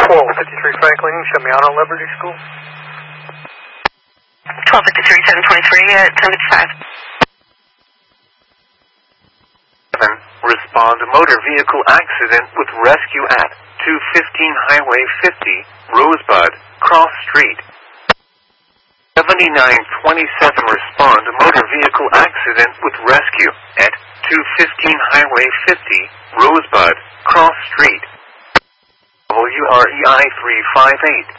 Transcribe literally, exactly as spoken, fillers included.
twelve fifty-three Franklin, show me out on Liberty School. twelve fifty-three, seven twenty-three, uh, ten fifty-five. Respond to motor vehicle accident with rescue at two fifteen Highway fifty, Rosebud, Cross Street. seventy-nine twenty-seven respond to motor vehicle accident with rescue at two fifteen Highway fifty, Rosebud, Cross Street. W R E I three five eight.